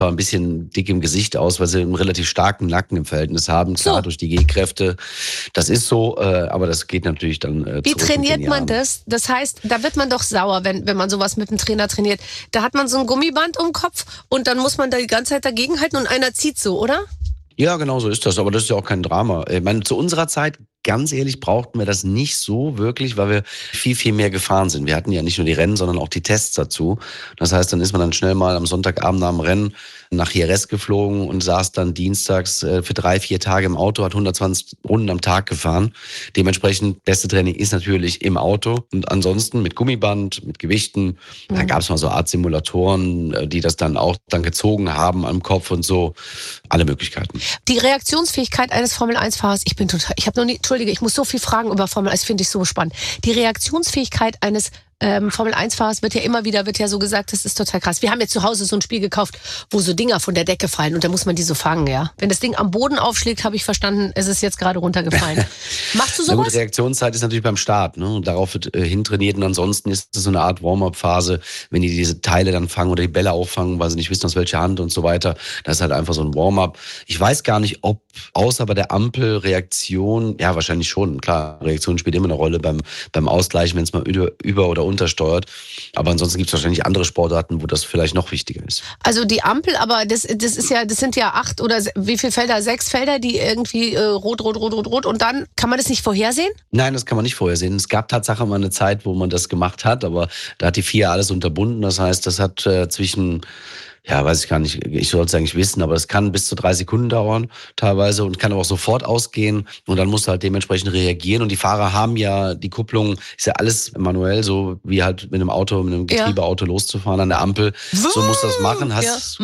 ein bisschen dick im Gesicht aus, weil sie einen relativ starken Nacken im Verhältnis haben. Klar, durch die G-Kräfte. Das ist so, aber das geht natürlich dann Wie trainiert man das? Das heißt, da wird man doch sauer, wenn man sowas mit dem Trainer trainiert. Da hat man so ein Gummiband um den Kopf und dann muss man da die ganze Zeit dagegenhalten und einer zieht so, oder? Ja, genau so ist das. Aber das ist ja auch kein Drama. Ich meine, zu unserer Zeit, ganz ehrlich, brauchten wir das nicht so wirklich, weil wir viel, viel mehr gefahren sind. Wir hatten ja nicht nur die Rennen, sondern auch die Tests dazu. Das heißt, dann ist man dann schnell mal am Sonntagabend nach dem Rennen nach Jerez geflogen und saß dann dienstags für 3-4 Tage im Auto, hat 120 Runden am Tag gefahren. Dementsprechend, beste Training ist natürlich im Auto und ansonsten mit Gummiband, mit Gewichten. Dann gab es mal so Art Simulatoren, die das dann auch dann gezogen haben am Kopf und so. Alle Möglichkeiten. Die Reaktionsfähigkeit eines Formel-1-Fahrers, ich habe noch nie, Entschuldige, ich muss so viel fragen über Formel 1, finde ich so spannend. Die Reaktionsfähigkeit eines Formel-1-Fahrers wird ja so gesagt, das ist total krass. Wir haben jetzt zu Hause so ein Spiel gekauft, wo so Dinger von der Decke fallen und da muss man die so fangen, ja. Wenn das Ding am Boden aufschlägt, habe ich verstanden, es ist jetzt gerade runtergefallen. Machst du sowas? Na gut, Reaktionszeit ist natürlich beim Start, ne? Und darauf wird hintrainiert und ansonsten ist es so eine Art Warm-up-Phase, wenn die diese Teile dann fangen oder die Bälle auffangen, weil sie nicht wissen, aus welcher Hand und so weiter. Das ist halt einfach so ein Warm-up. Ich weiß gar nicht, ob außer bei der Ampelreaktion, ja wahrscheinlich schon, klar, Reaktion spielt immer eine Rolle beim Ausgleichen, wenn es mal über- oder untersteuert. Aber ansonsten gibt es wahrscheinlich andere Sportarten, wo das vielleicht noch wichtiger ist. Also die Ampel, aber das sind ja 8 oder wie viele Felder? 6 Felder, die irgendwie rot und dann kann man das nicht vorhersehen? Nein, das kann man nicht vorhersehen. Es gab tatsächlich mal eine Zeit, wo man das gemacht hat, aber da hat die FIA alles unterbunden. Das heißt, das hat zwischen weiß ich gar nicht, ich sollte es eigentlich wissen, aber es kann bis zu 3 Sekunden dauern teilweise und kann aber auch sofort ausgehen und dann musst du halt dementsprechend reagieren und die Fahrer haben ja, die Kupplung ist ja alles manuell, so wie halt mit einem Auto, mit einem Getriebeauto loszufahren an der Ampel. So musst du das machen,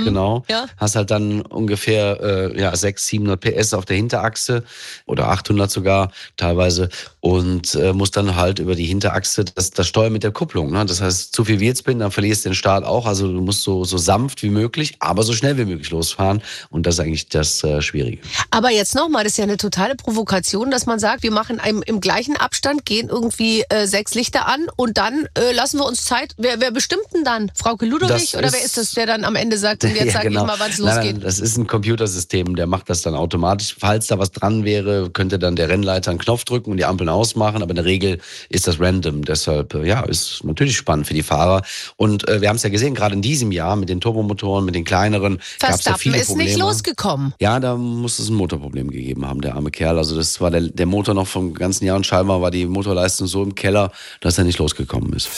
hast halt dann ungefähr 600-700 PS auf der Hinterachse oder 800 sogar teilweise und musst dann halt über die Hinterachse das steuern mit der Kupplung. Ne? Das heißt, zu viel Wheelspin, dann verlierst du den Start auch, also du musst so sanft wie möglich, aber so schnell wie möglich losfahren. Und das ist eigentlich das Schwierige. Aber jetzt nochmal, das ist ja eine totale Provokation, dass man sagt, wir machen im gleichen Abstand, gehen irgendwie 6 Lichter an und dann lassen wir uns Zeit. Wer bestimmt denn dann? Frauke Ludwig oder wer ist das, der dann am Ende sagt, und jetzt sage ich mal, wann es losgeht? Nein, das ist ein Computersystem, der macht das dann automatisch. Falls da was dran wäre, könnte dann der Rennleiter einen Knopf drücken und die Ampeln ausmachen, aber in der Regel ist das random. Deshalb, ist natürlich spannend für die Fahrer. Und wir haben es ja gesehen, gerade in diesem Jahr mit den Turbomotoren, mit den kleineren, gab es ja viele Probleme. Ist nicht losgekommen. Ja, da muss es ein Motorproblem gegeben haben, der arme Kerl. Also das war der Motor noch vom ganzen Jahr und scheinbar war die Motorleistung so im Keller, dass er nicht losgekommen ist.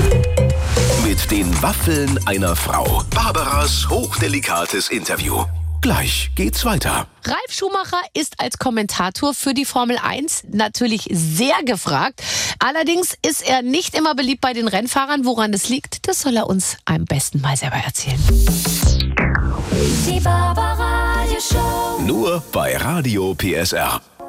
Mit den Waffeln einer Frau. Barbaras hochdelikates Interview. Gleich geht's weiter. Ralf Schumacher ist als Kommentator für die Formel 1 natürlich sehr gefragt. Allerdings ist er nicht immer beliebt bei den Rennfahrern. Woran es liegt, das soll er uns am besten mal selber erzählen. Die Barbaradio Show. Nur bei Radio PSR.